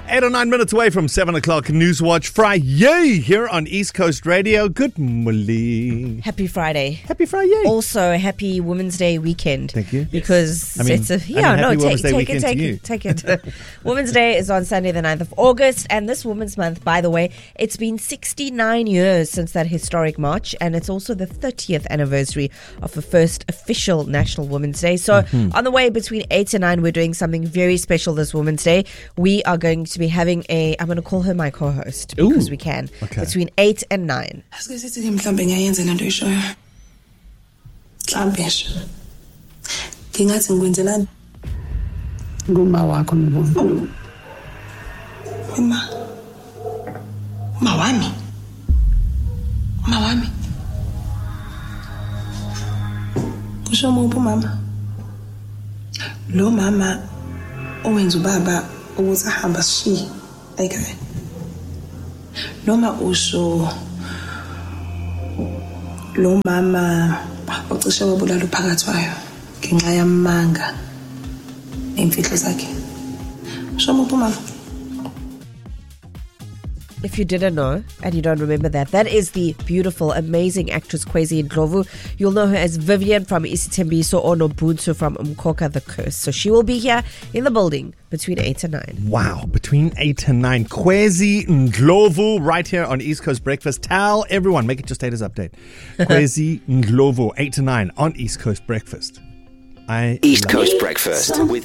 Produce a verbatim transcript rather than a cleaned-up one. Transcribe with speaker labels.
Speaker 1: Eight or nine minutes away from seven o'clock Newswatch Friday here on East Coast Radio. Good morning.
Speaker 2: Happy Friday.
Speaker 1: Happy Friday.
Speaker 2: Also, happy Women's Day weekend.
Speaker 1: Thank you.
Speaker 2: Because
Speaker 1: I mean,
Speaker 2: it's a,
Speaker 1: I
Speaker 2: yeah,
Speaker 1: mean,
Speaker 2: no,
Speaker 1: happy
Speaker 2: take,
Speaker 1: Women's Day
Speaker 2: take it,
Speaker 1: weekend
Speaker 2: take
Speaker 1: to you.
Speaker 2: it, take it. Women's Day is on Sunday, the ninth of August. And this Women's Month, by the way, it's been sixty-nine years since that historic march. And it's also the thirtieth anniversary of the first official National Women's Day. So
Speaker 1: Mm-hmm.
Speaker 2: on the way between eight and nine, we're doing something very special this Women's Day. We are going to be having a, I'm going to call her my co-host because
Speaker 1: Ooh,
Speaker 2: we can,
Speaker 1: okay.
Speaker 2: between eight and nine.
Speaker 3: Asike sithi mhlambe ngiyayenza lento eshoyo. Mhlambe nje. Ngingathi ngikwenzelani?
Speaker 4: Nguma wakho ngibona.
Speaker 3: Mama. Ma wami. Ma wami. Kusho muphi mama? Lo mama owenza ubaba ukuthi ahamba sishiye ekhaya. Noma usho lo mama ocishe wabulala uphakathi wayo ngenxa yamanga nemfihlo zakhe. Kusho muphi mama?
Speaker 2: If you didn't know and you don't remember that, that is the beautiful, amazing actress Kwezi Ndlovu. You'll know her as Vivian from Isitembiso or Nobuntu from Umkoka the Curse. So she will be here in the building between eight and nine.
Speaker 1: Wow, between eight and nine. Kwezi Ndlovu right here on East Coast Breakfast. Tell everyone, make it your status update. Kwezi Ndlovu, eight to nine on East Coast Breakfast. I
Speaker 5: East Coast Breakfast with